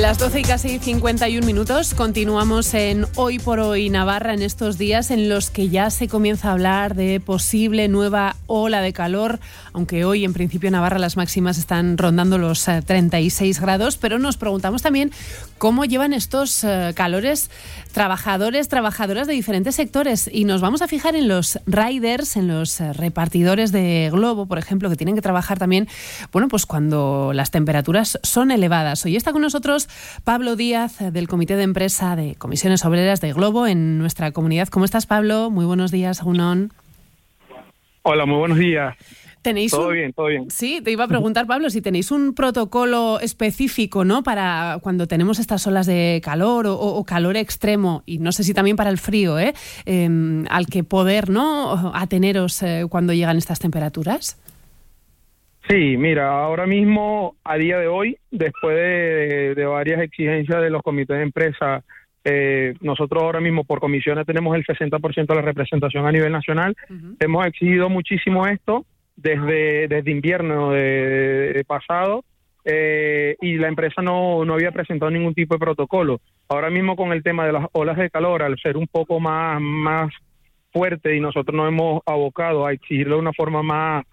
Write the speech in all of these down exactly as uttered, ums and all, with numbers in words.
Las doce y casi cincuenta y un minutos, continuamos en Hoy por Hoy Navarra, en estos días en los que ya se comienza a hablar de posible nueva ola de calor, aunque hoy en principio en Navarra las máximas están rondando los treinta y seis grados, pero nos preguntamos también cómo llevan estos uh, calores trabajadores, trabajadoras de diferentes sectores, y nos vamos a fijar en los riders, en los uh, repartidores de Globo, por ejemplo, que tienen que trabajar también, bueno, pues cuando las temperaturas son elevadas. Hoy está con nosotros Pablo Díaz, del Comité de Empresa de Comisiones Obreras de Globo en nuestra comunidad. ¿Cómo estás, Pablo? Muy buenos días, Agunón. Hola, muy buenos días. ¿Tenéis todo un... bien, todo bien. Sí, te iba a preguntar, Pablo, si tenéis un protocolo específico, ¿no?, para cuando tenemos estas olas de calor o, o calor extremo, y no sé si también para el frío, ¿eh? eh al que poder, ¿no?, ateneros eh, cuando llegan estas temperaturas. Sí, mira, ahora mismo, a día de hoy, después de, de varias exigencias de los comités de empresa, eh, nosotros ahora mismo por comisiones tenemos el sesenta por ciento de la representación a nivel nacional. Uh-huh. Hemos exigido muchísimo esto desde, desde invierno de, de, de pasado, eh, y la empresa no, no había presentado ningún tipo de protocolo. Ahora mismo con el tema de las olas de calor, al ser un poco más, más fuerte, y nosotros nos hemos abocado a exigirlo de una forma más...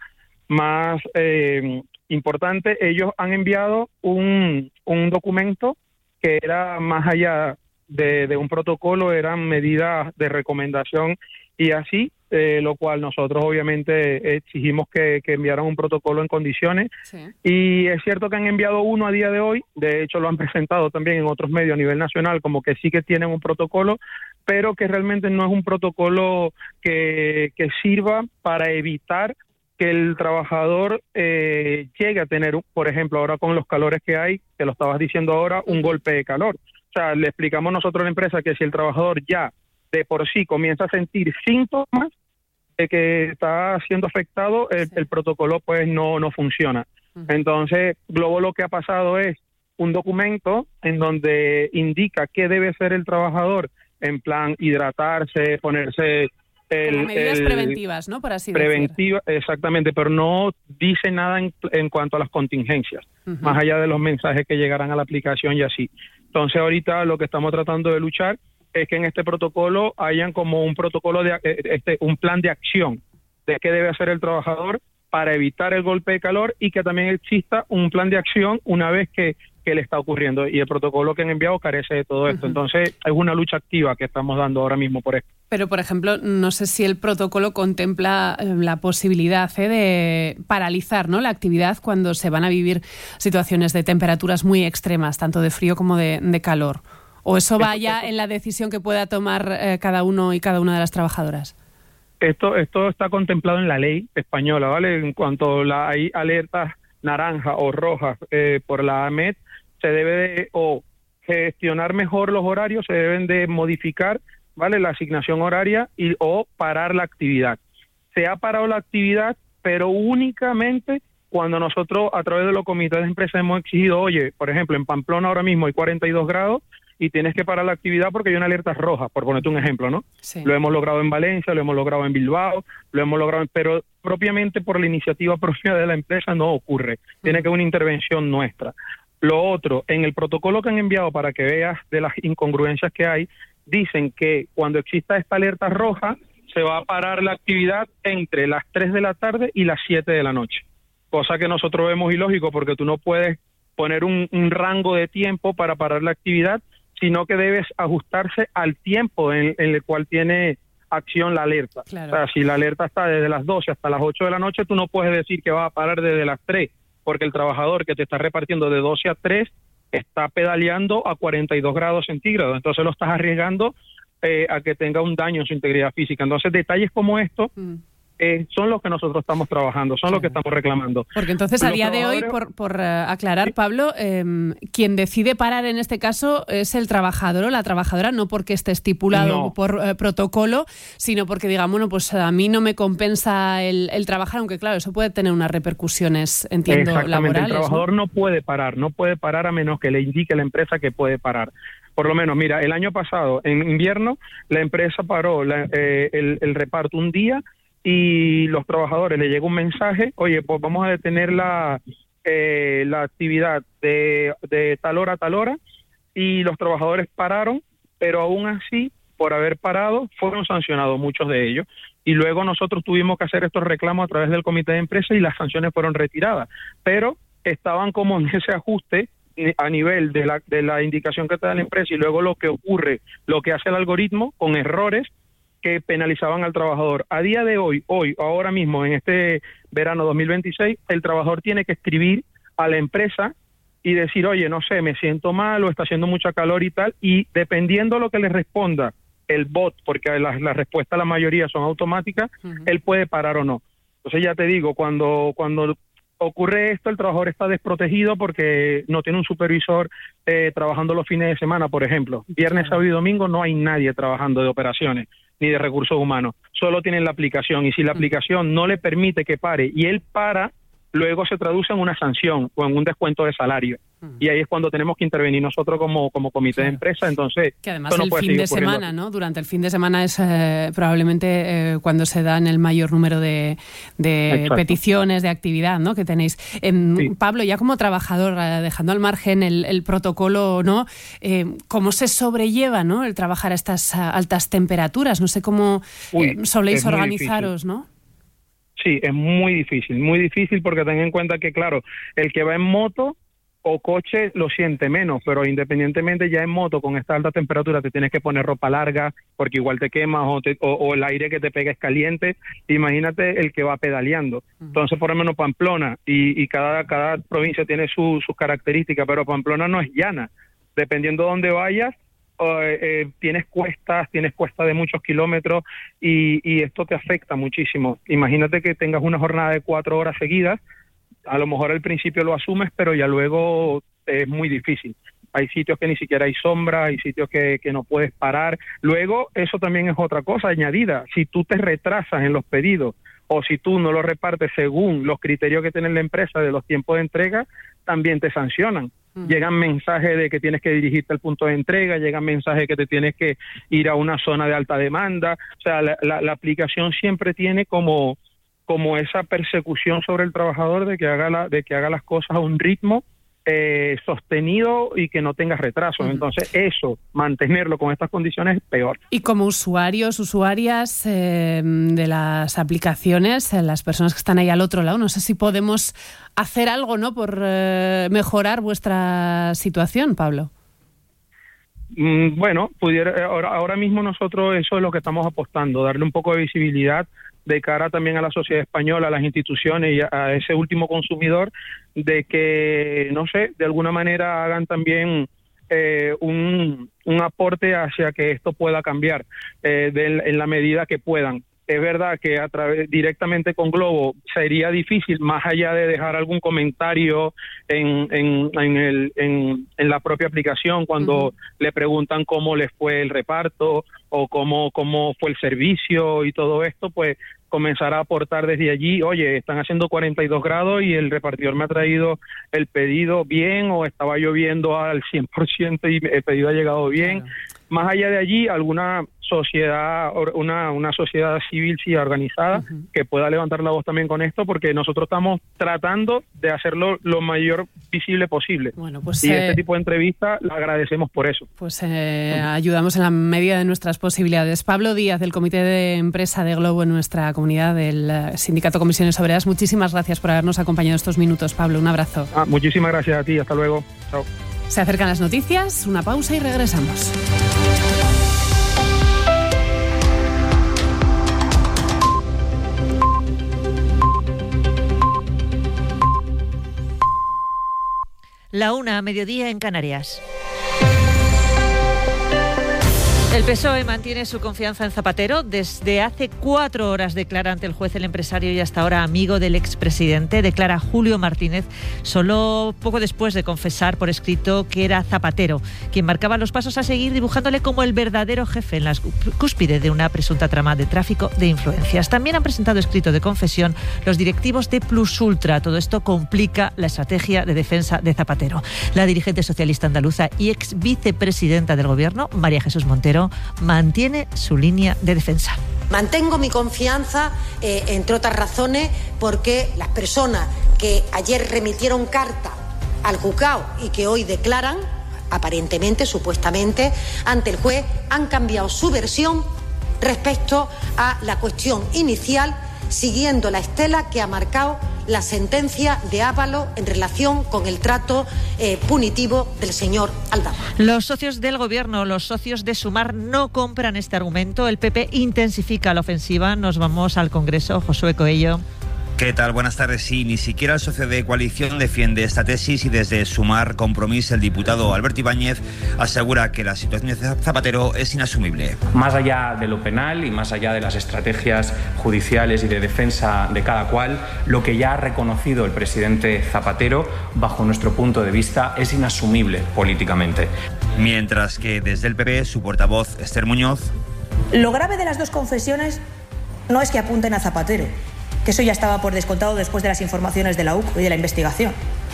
más eh, importante, ellos han enviado un, un documento que era más allá de, de un protocolo, eran medidas de recomendación y así, eh, lo cual nosotros obviamente exigimos que, que enviaran un protocolo en condiciones. Sí. Y es cierto que han enviado uno a día de hoy, de hecho lo han presentado también en otros medios a nivel nacional, como que sí que tienen un protocolo, pero que realmente no es un protocolo que, que sirva para evitar que el trabajador eh, llegue a tener, por ejemplo, ahora con los calores que hay, que lo estabas diciendo ahora, un golpe de calor. O sea, le explicamos nosotros a la empresa que si el trabajador ya de por sí comienza a sentir síntomas de que está siendo afectado, el, sí. el protocolo pues no, no funciona. Uh-huh. Entonces, Globo lo que ha pasado es un documento en donde indica qué debe ser el trabajador, en plan hidratarse, ponerse... El, Como medidas el, preventivas, ¿no? Por así preventiva, decir. Exactamente, pero no dice nada en, en cuanto a las contingencias, uh-huh. más allá de los mensajes que llegarán a la aplicación y así. Entonces, ahorita lo que estamos tratando de luchar es que en este protocolo hayan como un protocolo, de este un plan de acción de qué debe hacer el trabajador para evitar el golpe de calor, y que también exista un plan de acción una vez que, que le está ocurriendo. Y el protocolo que han enviado carece de todo esto. Uh-huh. Entonces, es una lucha activa que estamos dando ahora mismo por esto. Pero, por ejemplo, no sé si el protocolo contempla la posibilidad ¿eh? de paralizar, ¿no?, la actividad cuando se van a vivir situaciones de temperaturas muy extremas, tanto de frío como de, de calor. ¿O eso va ya en la decisión que pueda tomar eh, cada uno y cada una de las trabajadoras? Esto esto está contemplado en la ley española, ¿vale? En cuanto la, hay alertas naranjas o rojas eh, por la A M E T, se debe de o gestionar mejor los horarios, se deben de modificar, ¿vale?, la asignación horaria y o parar la actividad. Se ha parado la actividad, pero únicamente cuando nosotros a través de los comités de empresa hemos exigido, oye, por ejemplo, en Pamplona ahora mismo hay cuarenta y dos grados y tienes que parar la actividad porque hay una alerta roja, por ponerte un ejemplo, ¿no? Sí. Lo hemos logrado en Valencia, lo hemos logrado en Bilbao, lo hemos logrado, en, pero propiamente por la iniciativa propia de la empresa no ocurre. Tiene que haber una intervención nuestra. Lo otro, en el protocolo que han enviado para que veas de las incongruencias que hay, dicen que cuando exista esta alerta roja se va a parar la actividad entre las tres de la tarde y las siete de la noche, cosa que nosotros vemos ilógico porque tú no puedes poner un, un rango de tiempo para parar la actividad, sino que debes ajustarse al tiempo en, en el cual tiene acción la alerta. Claro. O sea, si la alerta está desde las doce hasta las ocho de la noche, tú no puedes decir que va a parar desde las tres, porque el trabajador que te está repartiendo de doce a tres está pedaleando a cuarenta y dos grados centígrados, entonces lo estás arriesgando eh, a que tenga un daño en su integridad física. Entonces, detalles como esto mm. eh, son los que nosotros estamos trabajando, son claro. los que estamos reclamando. Porque entonces, a día de hoy, por, por uh, aclarar, ¿sí? Pablo, eh, quien decide parar en este caso es el trabajador o la trabajadora, no porque esté estipulado no. por eh, protocolo, sino porque diga, bueno, pues a mí no me compensa el, el trabajar, aunque claro, eso puede tener unas repercusiones, entiendo, Exactamente. laborales. El trabajador ¿no? no puede parar, no puede parar a menos que le indique la empresa que puede parar. Por lo menos, mira, el año pasado, en invierno, la empresa paró la, eh, el, el reparto un día y los trabajadores le llegó un mensaje, oye, pues vamos a detener la, eh, la actividad de, de tal hora a tal hora y los trabajadores pararon, pero aún así, por haber parado, fueron sancionados muchos de ellos. Y luego nosotros tuvimos que hacer estos reclamos a través del comité de empresa y las sanciones fueron retiradas. Pero estaban como en ese ajuste a nivel de la, de la indicación que te da la empresa y luego lo que ocurre, lo que hace el algoritmo con errores que penalizaban al trabajador. A día de hoy, hoy, ahora mismo, en este verano dos mil veintiséis, el trabajador tiene que escribir a la empresa y decir, oye, no sé, me siento mal o está haciendo mucha calor y tal, y dependiendo lo que le responda el bot, porque las la respuestas la mayoría son automáticas, uh-huh. él puede parar o no. Entonces ya te digo, cuando cuando ocurre esto, el trabajador está desprotegido porque no tiene un supervisor eh, trabajando los fines de semana, por ejemplo. Viernes, sábado y domingo no hay nadie trabajando de operaciones ni de recursos humanos, solo tienen la aplicación, y si la aplicación no le permite que pare y él para, luego se traduce en una sanción o en un descuento de salario. Uh-huh. Y ahí es cuando tenemos que intervenir nosotros como, como comité claro. de empresa. Entonces, que además no el fin de semana, ¿no? Durante el fin de semana es eh, probablemente eh, cuando se dan el mayor número de, de peticiones, de actividad, ¿no? que tenéis. Eh, sí. Pablo, ya como trabajador, eh, dejando al margen el, el protocolo, ¿no? Eh, ¿Cómo se sobrelleva, ¿no? el trabajar a estas a altas temperaturas? No sé cómo Uy, eh, soléis organizaros, ¿no? Sí, es muy difícil, muy difícil porque ten en cuenta que, claro, el que va en moto o coche lo siente menos, pero independientemente ya en moto con esta alta temperatura te tienes que poner ropa larga porque igual te quemas o, te, o, o el aire que te pega es caliente. Imagínate el que va pedaleando. Entonces, por lo menos Pamplona, y, y cada, cada provincia tiene su, sus características, pero Pamplona no es llana. Dependiendo de dónde vayas, Eh, eh, tienes cuestas, tienes cuestas de muchos kilómetros y, y esto te afecta muchísimo. Imagínate que tengas una jornada de cuatro horas seguidas, a lo mejor al principio lo asumes, pero ya luego es muy difícil. Hay sitios que ni siquiera hay sombra, hay sitios que, que no puedes parar. Luego, eso también es otra cosa añadida. Si tú te retrasas en los pedidos o si tú no los repartes según los criterios que tiene la empresa de los tiempos de entrega, también te sancionan. Llegan mensajes de que tienes que dirigirte al punto de entrega, llegan mensajes de que te tienes que ir a una zona de alta demanda. O sea, la, la, la aplicación siempre tiene como, como esa persecución sobre el trabajador de que haga, la, de que haga las cosas a un ritmo eh, sostenido y que no tenga retrasos. Uh-huh. Entonces, eso, mantenerlo con estas condiciones es peor. Y como usuarios, usuarias eh, de las aplicaciones, eh, las personas que están ahí al otro lado, no sé si podemos hacer algo, ¿no?, por eh, mejorar vuestra situación, Pablo. Mm, bueno, pudiera, ahora, ahora mismo nosotros eso es lo que estamos apostando, darle un poco de visibilidad de cara también a la sociedad española, a las instituciones y a, a ese último consumidor, de que, no sé, de alguna manera hagan también eh, un, un aporte hacia que esto pueda cambiar eh, de, en la medida que puedan. Es verdad que a través directamente con Glovo sería difícil, más allá de dejar algún comentario en en en, el, en, en la propia aplicación cuando uh-huh. le preguntan cómo les fue el reparto o cómo cómo fue el servicio y todo esto, pues comenzar a aportar desde allí, oye, están haciendo cuarenta y dos grados y el repartidor me ha traído el pedido bien, o estaba lloviendo al cien por ciento y el pedido ha llegado bien. Claro. Más allá de allí, alguna sociedad, una, una sociedad civil sí organizada uh-huh. que pueda levantar la voz también con esto, porque nosotros estamos tratando de hacerlo lo mayor visible posible. Bueno, pues, y eh, este tipo de entrevistas la agradecemos por eso. Pues eh, uh-huh. ayudamos en la medida de nuestras posibilidades. Pablo Díaz, del Comité de Empresa de Glovo en nuestra comunidad, del Sindicato Comisiones Obreras, muchísimas gracias por habernos acompañado estos minutos. Pablo, un abrazo. Ah, muchísimas gracias a ti, hasta luego. Chao. Se acercan las noticias, una pausa y regresamos. La una, mediodía en Canarias. El P S O E mantiene su confianza en Zapatero. Desde hace cuatro horas declara ante el juez el empresario y hasta ahora amigo del expresidente. Declara Julio Martínez, solo poco después de confesar por escrito que era Zapatero quien marcaba los pasos a seguir, dibujándole como el verdadero jefe en la cúspide de una presunta trama de tráfico de influencias. También han presentado escrito de confesión los directivos de Plus Ultra. Todo esto complica la estrategia de defensa de Zapatero. La dirigente socialista andaluza y ex vicepresidenta del Gobierno, María Jesús Montero, mantiene su línea de defensa. Mantengo mi confianza, eh, entre otras razones, porque las personas que ayer remitieron carta al juzgado y que hoy declaran, aparentemente, supuestamente, ante el juez, han cambiado su versión respecto a la cuestión inicial, siguiendo la estela que ha marcado la sentencia de Ábalos en relación con el trato eh, punitivo del señor Aldama. Los socios del Gobierno, los socios de Sumar, no compran este argumento. El P P intensifica la ofensiva. Nos vamos al Congreso. Josué Coello. ¿Qué tal? Buenas tardes. Sí, ni siquiera el socio de coalición defiende esta tesis y desde Sumar Compromís el diputado Alberto Ibáñez asegura que la situación de Zapatero es inasumible. Más allá de lo penal y más allá de las estrategias judiciales y de defensa de cada cual, lo que ya ha reconocido el presidente Zapatero, bajo nuestro punto de vista, es inasumible políticamente. Mientras que desde el P P, su portavoz Esther Muñoz. Lo grave de las dos confesiones no es que apunten a Zapatero, que eso ya estaba por descontado después de las informaciones de la U C y de la investigación.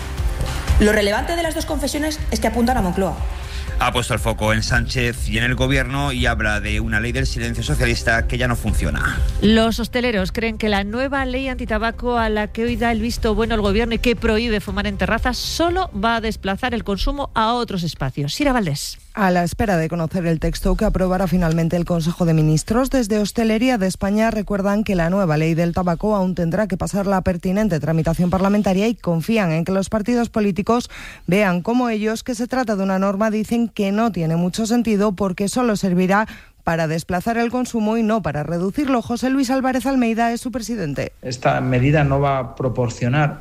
Lo relevante de las dos confesiones es que apuntan a Moncloa. Ha puesto el foco en Sánchez y en el Gobierno y habla de una ley del silencio socialista que ya no funciona. Los hosteleros creen que la nueva ley antitabaco a la que hoy da el visto bueno el Gobierno y que prohíbe fumar en terrazas solo va a desplazar el consumo a otros espacios. Sira Valdés. A la espera de conocer el texto que aprobará finalmente el Consejo de Ministros, desde Hostelería de España recuerdan que la nueva ley del tabaco aún tendrá que pasar la pertinente tramitación parlamentaria y confían en que los partidos políticos vean como ellos que se trata de una norma, dicen que no tiene mucho sentido porque solo servirá para desplazar el consumo y no para reducirlo. José Luis Álvarez Almeida es su presidente. Esta medida no va a proporcionar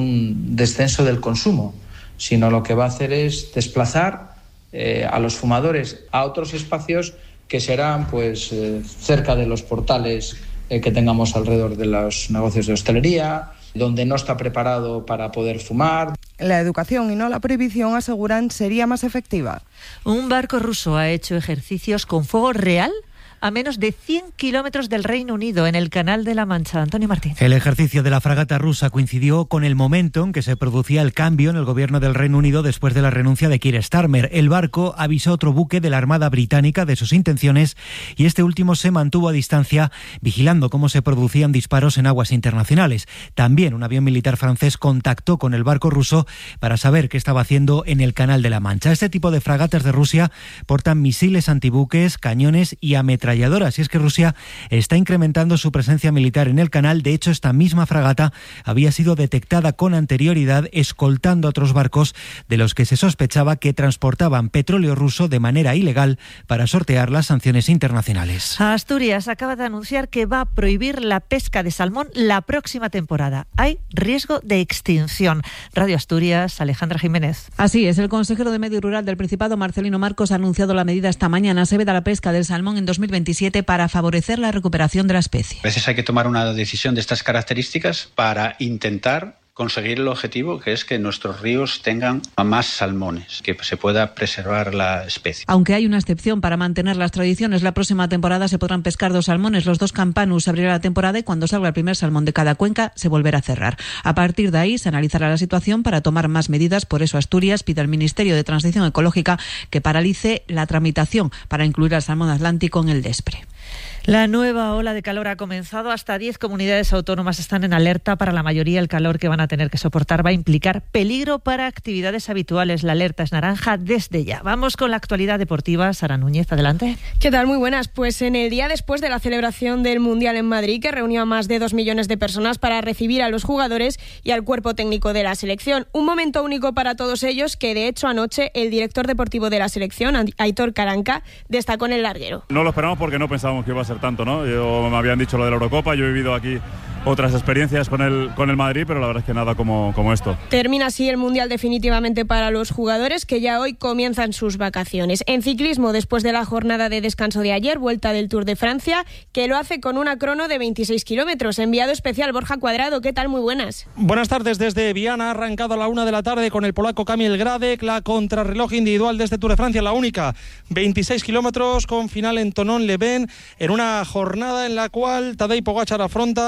un descenso del consumo, sino lo que va a hacer es desplazar Eh, a los fumadores a otros espacios que serán pues eh, cerca de los portales eh, que tengamos alrededor de los negocios de hostelería, donde no está preparado para poder fumar. La educación y no la prohibición, aseguran, sería más efectiva. Un barco ruso ha hecho ejercicios con fuego real a menos de cien kilómetros del Reino Unido, en el Canal de la Mancha. Antonio Martín. El ejercicio de la fragata rusa coincidió con el momento en que se producía el cambio en el gobierno del Reino Unido después de la renuncia de Keir Starmer. El barco avisó a otro buque de la Armada Británica de sus intenciones y este último se mantuvo a distancia vigilando cómo se producían disparos en aguas internacionales. También un avión militar francés contactó con el barco ruso para saber qué estaba haciendo en el Canal de la Mancha. Este tipo de fragatas de Rusia portan misiles antibuques, cañones y ametralladoras. Y es que Rusia está incrementando su presencia militar en el canal. De hecho, esta misma fragata había sido detectada con anterioridad escoltando a otros barcos de los que se sospechaba que transportaban petróleo ruso de manera ilegal para sortear las sanciones internacionales. Asturias acaba de anunciar que va a prohibir la pesca de salmón la próxima temporada. Hay riesgo de extinción. Radio Asturias, Alejandra Jiménez. Así es, el consejero de Medio Rural del Principado, Marcelino Marcos, ha anunciado la medida esta mañana. Se veda la pesca del salmón en dos mil veintisiete para favorecer la recuperación de la especie. A veces hay que tomar una decisión de estas características para intentar conseguir el objetivo, que es que nuestros ríos tengan más salmones, que se pueda preservar la especie. Aunque hay una excepción para mantener las tradiciones, la próxima temporada se podrán pescar dos salmones. Los dos campanus se abrirá la temporada y cuando salga el primer salmón de cada cuenca se volverá a cerrar. A partir de ahí se analizará la situación para tomar más medidas. Por eso Asturias pide al Ministerio de Transición Ecológica que paralice la tramitación para incluir al salmón atlántico en el DESPRE. La nueva ola de calor ha comenzado. Hasta diez comunidades autónomas están en alerta. Para la mayoría, el calor que van a tener que soportar va a implicar peligro para actividades habituales. La alerta es naranja desde ya. Vamos con la actualidad deportiva. Sara Núñez, adelante. ¿Qué tal? Muy buenas. Pues en el día después de la celebración del Mundial en Madrid, que reunió a más de dos millones de personas para recibir a los jugadores y al cuerpo técnico de la selección. Un momento único para todos ellos que, de hecho, anoche el director deportivo de la selección, Aitor Caranca, destacó en el larguero. No lo esperamos porque no pensábamos que iba a ser tanto, ¿no? Yo, me habían dicho lo de la Eurocopa, yo he vivido aquí otras experiencias con el, con el Madrid, pero la verdad es que nada como, como esto. Termina así el Mundial definitivamente para los jugadores, que ya hoy comienzan sus vacaciones. En ciclismo, después de la jornada de descanso de ayer, vuelta del Tour de Francia, que lo hace con una crono de veintiséis kilómetros. Enviado especial Borja Cuadrado, ¿qué tal? Muy buenas. Buenas tardes desde Viana, ha arrancado a la una de la tarde con el polaco Kamil Gradek, la contrarreloj individual de este Tour de Francia, la única. veintiséis kilómetros con final en Thonon-les-Bains, en una jornada en la cual Tadej Pogačar afronta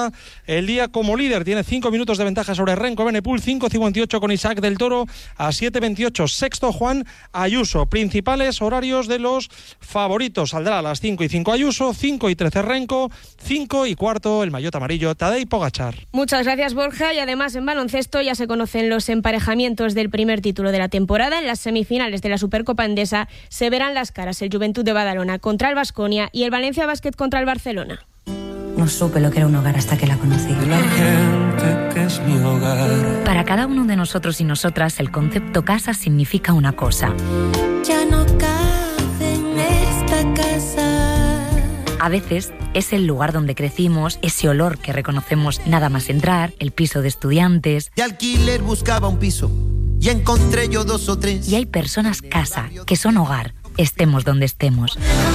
el día como líder. Tiene cinco minutos de ventaja sobre Renko Benepul, cinco cincuenta y ocho con Isaac del Toro a siete veintiocho. Sexto Juan Ayuso. Principales horarios de los favoritos. Saldrá a las cinco y cinco Ayuso, cinco y trece Renko, cinco y cuarto el maillot amarillo Tadej Pogačar. Muchas gracias, Borja. Y además en baloncesto ya se conocen los emparejamientos del primer título de la temporada. En las semifinales de la Supercopa Endesa se verán las caras el Juventud de Badalona contra el Baskonia y el Valencia Basket contra el Barcelona. No supe lo que era un hogar hasta que la conocí. La gente que es mi hogar. Para cada uno de nosotros y nosotras, el concepto casa significa una cosa. Ya no cabe en esta casa. A veces es el lugar donde crecimos, ese olor que reconocemos nada más entrar, el piso de estudiantes. De alquiler buscaba un piso y encontré yo dos o tres. Y hay personas casa, que son hogar, estemos donde estemos.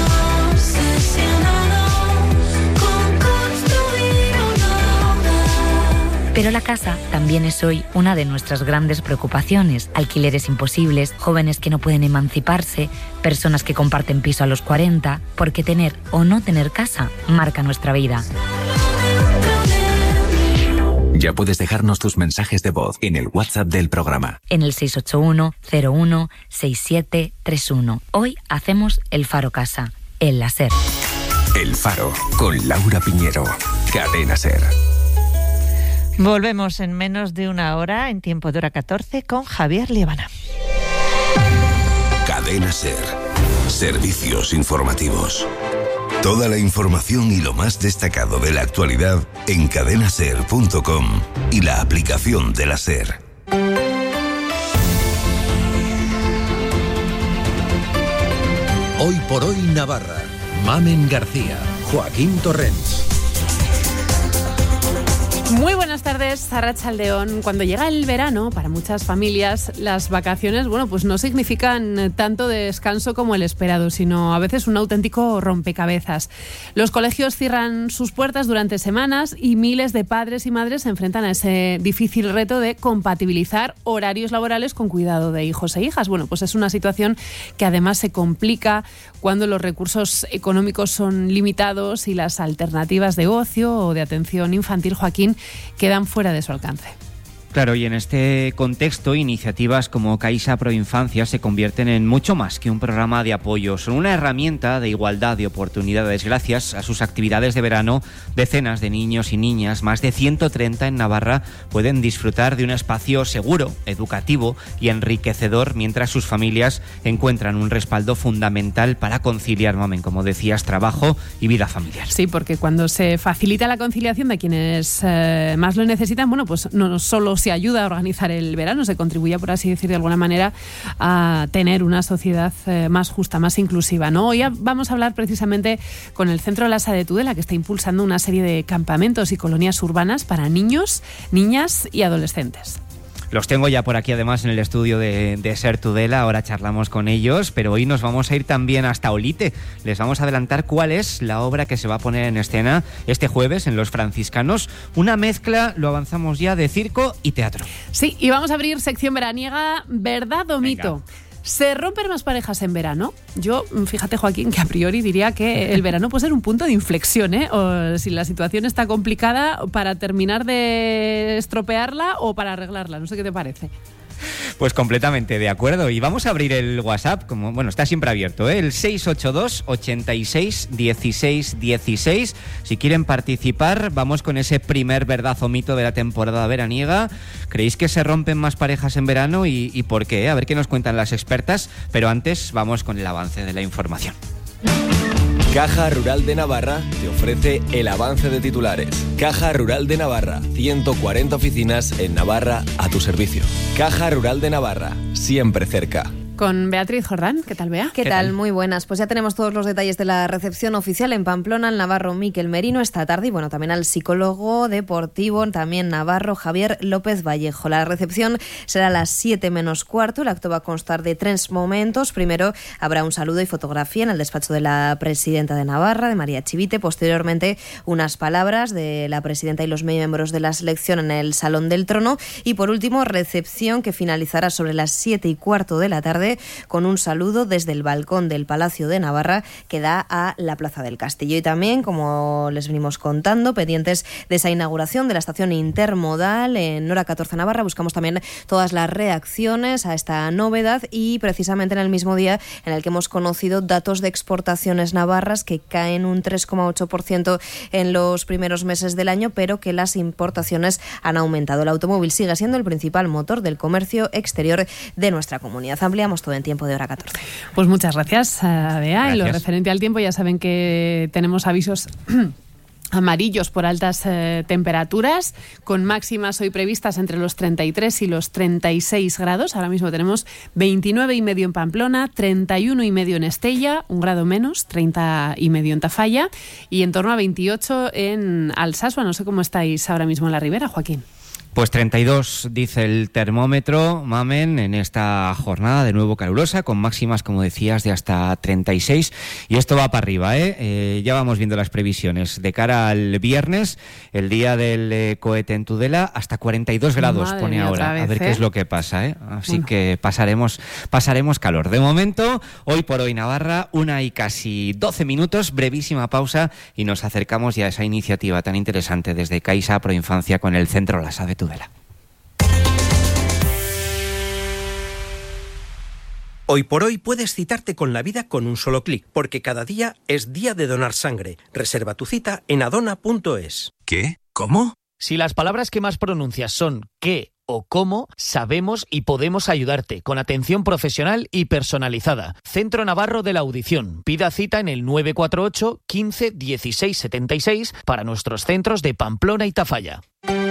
Pero la casa también es hoy una de nuestras grandes preocupaciones. Alquileres imposibles, jóvenes que no pueden emanciparse, personas que comparten piso a los cuarenta, porque tener o no tener casa marca nuestra vida. Ya puedes dejarnos tus mensajes de voz en el WhatsApp del programa. En el seis ocho uno, cero uno, seis siete tres uno. Hoy hacemos el Faro Casa, el La SER. El Faro, con Laura Piñero. Cadena SER. Volvemos en menos de una hora, en tiempo de hora catorce, con Javier Liebana. Cadena SER. Servicios informativos. Toda la información y lo más destacado de la actualidad en cadena ser punto com y la aplicación de la SER. Hoy por hoy Navarra. Mamen García, Joaquín Torrents. Muy buenas tardes, Arratsaldeon. Cuando llega el verano, para muchas familias, las vacaciones, bueno, pues no significan tanto descanso como el esperado, sino a veces un auténtico rompecabezas. Los colegios cierran sus puertas durante semanas y miles de padres y madres se enfrentan a ese difícil reto de compatibilizar horarios laborales con cuidado de hijos e hijas. Bueno, pues es una situación que además se complica cuando los recursos económicos son limitados y las alternativas de ocio o de atención infantil, Joaquín, quedan fuera de su alcance. Claro, y en este contexto, iniciativas como Caixa Proinfancia se convierten en mucho más que un programa de apoyo. Son una herramienta de igualdad de oportunidades. Gracias a sus actividades de verano, decenas de niños y niñas, más de ciento treinta en Navarra, pueden disfrutar de un espacio seguro, educativo y enriquecedor, mientras sus familias encuentran un respaldo fundamental para conciliar, Mamen, como decías, trabajo y vida familiar. Sí, porque cuando se facilita la conciliación de quienes eh, más lo necesitan, bueno, pues no solo se ayuda a organizar el verano, se contribuye, por así decir, de alguna manera a tener una sociedad eh, más justa, más inclusiva, ¿no? Hoy vamos a hablar precisamente con el Centro Lasa de Tudela, que está impulsando una serie de campamentos y colonias urbanas para niños, niñas y adolescentes. Los tengo ya por aquí, además, en el estudio de, de SER Tudela. Ahora charlamos con ellos, pero hoy nos vamos a ir también hasta Olite. Les vamos a adelantar cuál es la obra que se va a poner en escena este jueves en Los Franciscanos. Una mezcla, lo avanzamos ya, de circo y teatro. Sí, y vamos a abrir sección veraniega, ¿verdad o mito? Venga. ¿Se rompen más parejas en verano? Yo, fíjate, Joaquín, que a priori diría que el verano puede ser un punto de inflexión, ¿eh? O si la situación está complicada, para terminar de estropearla o para arreglarla. No sé qué te parece. Pues completamente de acuerdo. Y vamos a abrir el WhatsApp, como bueno, está siempre abierto, ¿eh? El seis ocho dos, ochenta y seis, dieciséis dieciséis. Si quieren participar, vamos con ese primer verdad o mito de la temporada veraniega. ¿Creéis que se rompen más parejas en verano y, y por qué? A ver qué nos cuentan las expertas, pero antes vamos con el avance de la información. Caja Rural de Navarra te ofrece el avance de titulares. Caja Rural de Navarra, ciento cuarenta oficinas en Navarra a tu servicio. Caja Rural de Navarra, siempre cerca. Con Beatriz Jordán. ¿Qué tal, Bea? ¿Qué, ¿Qué tal? tal? Muy buenas. Pues ya tenemos todos los detalles de la recepción oficial en Pamplona, el navarro Miquel Merino esta tarde y bueno, también al psicólogo deportivo, también navarro Javier López Vallejo. La recepción será a las siete menos cuarto. El acto va a constar de tres momentos. Primero habrá un saludo y fotografía en el despacho de la presidenta de Navarra, de María Chivite. Posteriormente, unas palabras de la presidenta y los miembros de la selección en el Salón del Trono. Y por último, recepción que finalizará sobre las siete y cuarto de la tarde tarde con un saludo desde el balcón del Palacio de Navarra que da a la Plaza del Castillo. Y también, como les venimos contando, pendientes de esa inauguración de la estación intermodal en hora catorce Navarra, buscamos también todas las reacciones a esta novedad y precisamente en el mismo día en el que hemos conocido datos de exportaciones navarras que caen un tres coma ocho por ciento en los primeros meses del año, pero que las importaciones han aumentado. El automóvil sigue siendo el principal motor del comercio exterior de nuestra comunidad. Ampliamos todo en tiempo de hora catorce. Pues muchas gracias, Bea. En lo referente al tiempo, ya saben que tenemos avisos amarillos por altas eh, temperaturas, con máximas hoy previstas entre los treinta y tres y los treinta y seis grados. Ahora mismo tenemos veintinueve y medio en Pamplona, treinta y uno y medio en Estella, un grado menos, treinta y medio en Tafalla y en torno a veintiocho en Alsasua. No sé cómo estáis ahora mismo en la Ribera, Joaquín. Pues treinta y dos dice el termómetro, Mamen, en esta jornada de nuevo calurosa, con máximas, como decías, de hasta treinta y seis. Y esto va para arriba, ¿eh? eh ya vamos viendo las previsiones. De cara al viernes, el día del eh, cohete en Tudela, hasta cuarenta y dos grados. Madre pone mía, ahora. Vez, a ver ¿eh? qué es lo que pasa, ¿eh? Así bueno. que pasaremos, pasaremos calor. De momento, hoy por hoy Navarra, una y casi doce minutos, brevísima pausa y nos acercamos ya a esa iniciativa tan interesante desde Caixa Proinfancia con el Centro Lasa de Tudela. Hoy por hoy puedes citarte con la vida con un solo clic, porque cada día es día de donar sangre. Reserva tu cita en adona punto es. ¿Qué? ¿Cómo? Si las palabras que más pronuncias son qué o cómo, sabemos y podemos ayudarte con atención profesional y personalizada. Centro Navarro de la Audición. Pida cita en el nueve cuatro ocho, quince, dieciséis setenta y seis para nuestros centros de Pamplona y Tafalla.